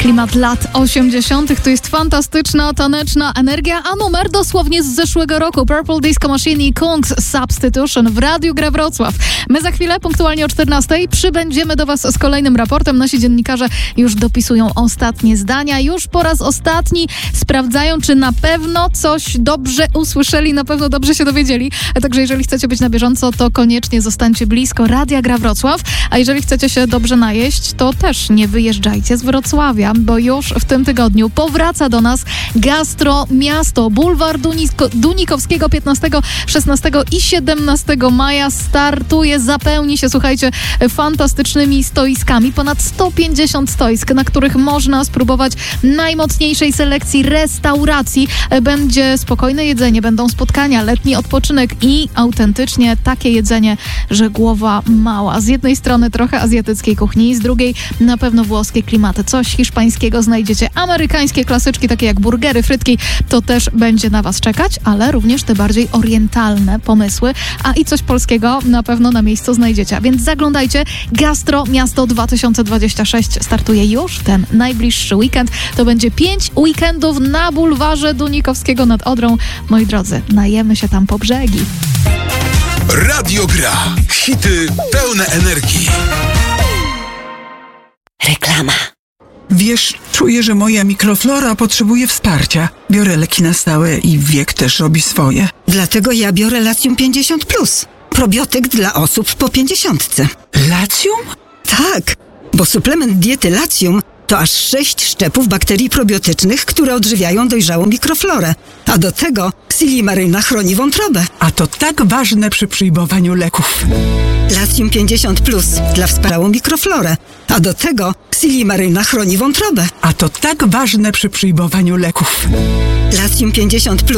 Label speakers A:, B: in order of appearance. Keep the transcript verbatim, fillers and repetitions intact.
A: Klimat lat osiemdziesiątych to jest fantastyczna, taneczna energia, a numer dosłownie z zeszłego roku. Purple Disco Machine i Kungs Substitution w Radiu Gra Wrocław. My za chwilę, punktualnie o czternastej, przybędziemy do Was z kolejnym raportem. Nasi dziennikarze już dopisują ostatnie zdania. Już po raz ostatni sprawdzają, czy na pewno coś dobrze usłyszeli, na pewno dobrze się dowiedzieli. Także jeżeli chcecie być na bieżąco, to koniecznie zostańcie blisko Radia Gra Wrocław. A jeżeli chcecie się dobrze najeść, to też nie wyjeżdżajcie z Wrocławia, bo już w tym tygodniu powraca do nas Gastro Miasto. Bulwar Duniko, Dunikowskiego piętnastego, szesnastego i siedemnastego maja startuje, zapełni się, słuchajcie, fantastycznymi stoiskami. Ponad sto pięćdziesiąt stoisk, na których można spróbować najmocniejszej selekcji restauracji. Będzie spokojne jedzenie, będą spotkania, letni odpoczynek i autentycznie takie jedzenie, że głowa mała. Z jednej strony trochę azjatyckiej kuchni, z drugiej na pewno włoskie klimaty. Coś hiszpańskiego znajdziecie, amerykańskie klasyczki, takie jak burgery, frytki, to też będzie na Was czekać, ale również te bardziej orientalne pomysły, a i coś polskiego na pewno na miejscu znajdziecie. A więc zaglądajcie, Gastro Miasto dwa tysiące dwudziesty szósty startuje już ten najbliższy weekend. To będzie pięć weekendów na bulwarze Dunikowskiego nad Odrą. Moi drodzy, najemy się tam po brzegi.
B: Radio Gra. Hity pełne energii.
C: Reklama.
D: Wiesz, czuję, że moja mikroflora potrzebuje wsparcia. Biorę leki na stałe i wiek też robi swoje.
C: Dlatego ja biorę Latium pięćdziesiąt plus. Probiotyk dla osób po pięćdziesiątce.
D: Latium?
C: Tak, bo suplement diety Latium to aż sześć szczepów bakterii probiotycznych, które odżywiają dojrzałą mikroflorę. A do tego Silimaryna chroni wątrobę.
D: A to tak ważne przy przyjmowaniu leków.
C: Latium pięćdziesiąt plus dla wsparałą mikroflorę. A do tego Silimaryna chroni wątrobę.
D: A to tak ważne przy przyjmowaniu leków.
C: Latium pięćdziesiąt plus